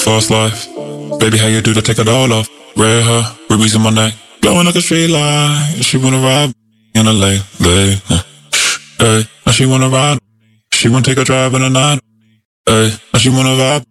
fast life. Baby, how you do to take it all off? Red hair, rubies in my neck, glowing like a street light. She wanna ride in a late. Hey, now she wanna ride. She wanna take a drive in the night. Hey, now she wanna vibe